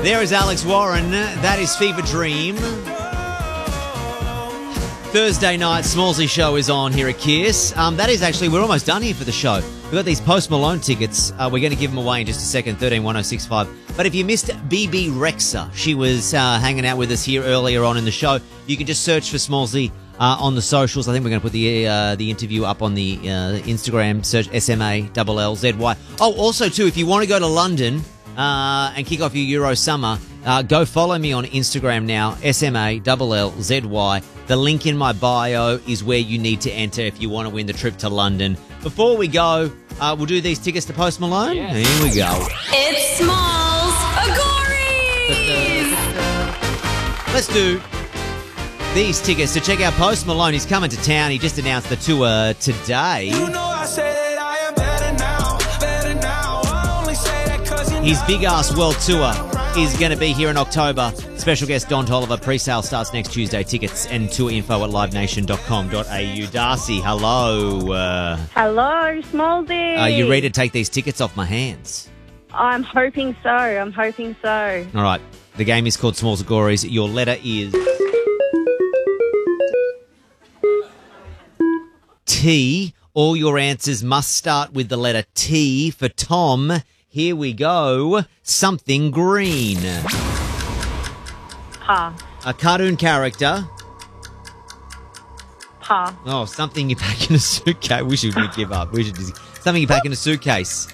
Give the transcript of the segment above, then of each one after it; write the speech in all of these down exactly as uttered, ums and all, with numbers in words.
There is Alex Warren. That is Fever Dream. Thursday night, Smallsy show is on here at Kiss. Um, that is actually, we're almost done here for the show. We've got these Post Malone tickets. Uh, we're going to give them away in just a second, thirteen one oh six five. But if you missed B B Rexa, she was uh, hanging out with us here earlier on in the show. You can just search for Smallsy uh, on the socials. I think we're going to put the uh, the interview up on the uh, Instagram. Search S M A L L Z Y. Oh, also, too, if you want to go to London uh, and kick off your Euro summer, uh, go follow me on Instagram now, S M A L L Z Y. The link in my bio is where you need to enter if you want to win the trip to London. Before we go, uh, we'll do these tickets to Post Malone. Yes. Here we go. It's Smalls Agories! Let's do these tickets to check out Post Malone. He's coming to town. He just announced the tour today. You know I say that I am better now, better now. I only say that 'cause you His know big-ass world tour is going to be here in October. Special guest Don Tolliver. Pre-sale starts next Tuesday. Tickets and tour info at live nation dot com dot a u. Darcy, hello. Uh, Hello, Smallsy. are you ready to take these tickets off my hands? I'm hoping so. I'm hoping so. All right. The game is called Smalls Agories. Your letter is T. All your answers must start with the letter T for Tom. Here we go. Something green. Pass. A cartoon character. Pass. Oh, something you pack in a suitcase. We should give up. We should just... Something you pack in a suitcase.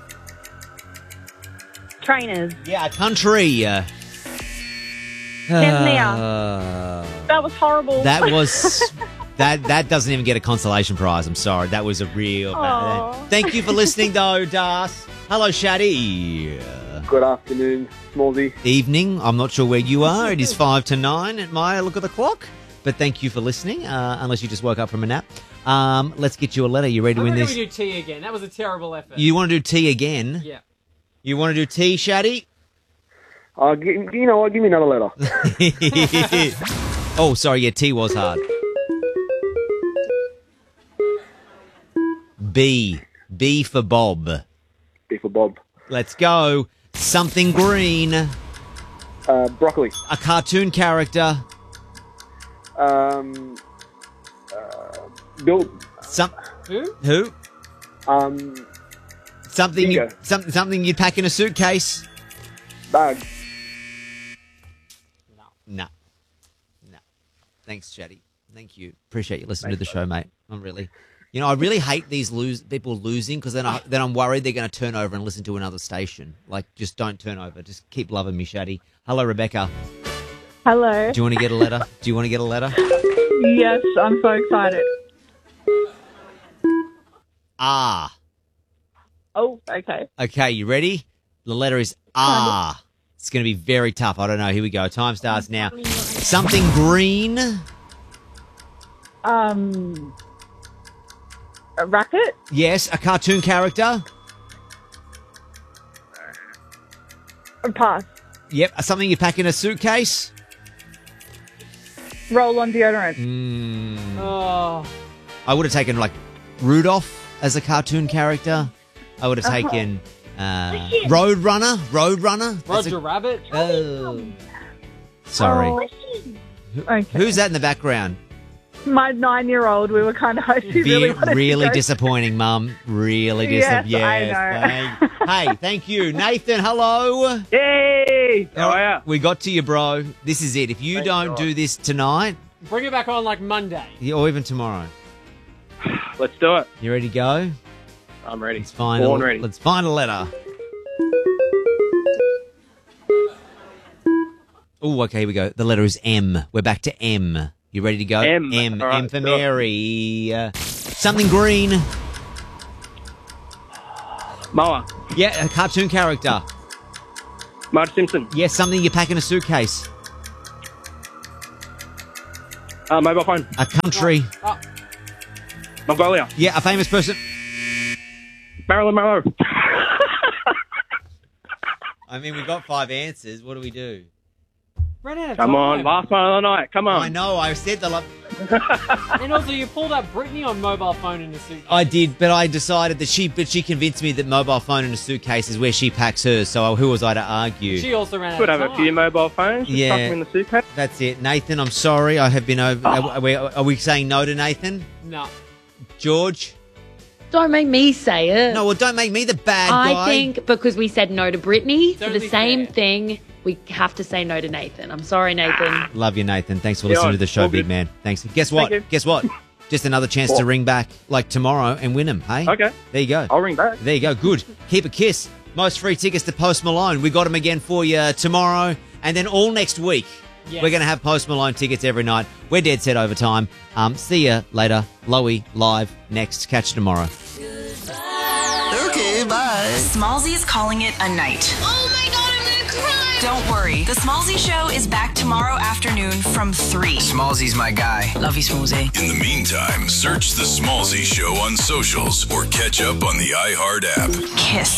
Trainers. Yeah, a country. Uh, Tanzania. uh, That was horrible. that was... That that doesn't even get a consolation prize. I'm sorry. That was a real bad. Aw. Thank you for listening, though, Das. Hello, Shaddy. Good afternoon, Smallsy. Evening. I'm not sure where you are. It is five to nine at my look at the clock. But thank you for listening, uh, unless you just woke up from a nap. Um, let's get you a letter. You ready to I win reckon this? we do T again. That was a terrible effort. You want to do T again? Yeah. You want to do T, Shaddy? Uh, g- you know what? Give me another letter. Oh, sorry. Yeah, T was hard. B. B for Bob. B for Bob. Let's go. Something green. Uh, broccoli. A cartoon character. Um, uh, Bill. Some Who? who? Um, Something you, Bingo. some, something you'd pack in a suitcase. bag. No. No. Thanks, Shaddy. Thank you. Appreciate you listening to the show, mate. I'm really, you know, I really hate these lose people losing because then I then I'm worried they're going to turn over and listen to another station. Like, just don't turn over. Just keep loving me, Shaddy. Hello, Rebecca. Hello. Do you want to get a letter? Do you want to get a letter? Yes, I'm so excited. R. Oh, okay. Okay, you ready? The letter is R. It's going to be very tough. I don't know. Here we go. Time starts now. Something green. Um, a racket. Yes, a cartoon character. Pass. Yep, something you pack in a suitcase. Roll on deodorant. Mm, Oh. I would have taken like Rudolph as a cartoon character. I would have Uh-huh. taken uh, Roadrunner. Roadrunner. That's Roger a- Rabbit? Oh. Sorry. Oh, okay. Who's that in the background? My nine-year-old. We were kind of hoping. Be Really, wanted to really go. disappointing, Mum. Really Yes, disappointing. I know. Thank- hey, thank you. Nathan, hello. Hey! How are ya? We got to you, bro. This is it. If you Thank don't God. do this tonight, Bring it back on like Monday. or even tomorrow, Let's do it. you ready to go? I'm ready. Let's find Born a, ready. Let's find a letter. Oh, okay, here we go. The letter is M. We're back to M. You ready to go? M. M. All right, M for do it. Mary. Uh, something green. Moa. Yeah, a cartoon character. Marge Simpson. Yes, something you pack in a suitcase. Uh, mobile phone. A country. Oh, Mongolia. Yeah, a famous person. Marilyn Monroe. I mean, we got five answers. What do we do? ran out of Come on, time. last one of the night. Come on. I know. I said the. Lo- And also, you pulled up Britney on mobile phone in a suitcase. I did, but I decided that she, but she convinced me that mobile phone in a suitcase is where she packs hers. So who was I to argue? She also ran out Could of have time. a few mobile phones. Just Yeah. tuck them in the suitcase. That's it, Nathan. I'm sorry, I have been over. Are, are, we, are we saying no to Nathan? No. George? Don't make me say it. No, well, don't make me the bad I guy. think because we said no to Brittany, for Totally the same fair. thing, we have to say no to Nathan. I'm sorry, Nathan. Love you, Nathan. Thanks for Yeah, listening to the show, all big good. man. Thanks. Guess what? Thank you. Guess what? Just another chance to What? ring back like tomorrow and win them. Hey. Okay. There you go. I'll ring back. There you go. Good. Keep a kiss. Most free tickets to Post Malone. We got them again for you tomorrow, and then all next week. Yes. We're going to have Post Malone tickets every night. We're dead set over time. Um, see ya later. Loey live next. Catch you tomorrow. Okay, bye. Smallzy is calling it a night. Oh my god, I'm gonna cry! Don't worry. The Smallzy Show is back tomorrow afternoon from three. Smallzy's my guy. Love you, Smallzy. In the meantime, search The Smallzy Show on socials or catch up on the iHeart app. Kiss.